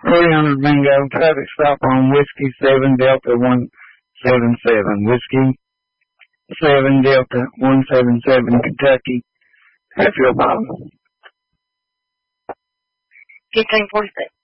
300 Bingo, traffic stop on Whiskey 7 Delta 177. Whiskey 7 Delta 177, Kentucky. Hatfield, Bob. 1546.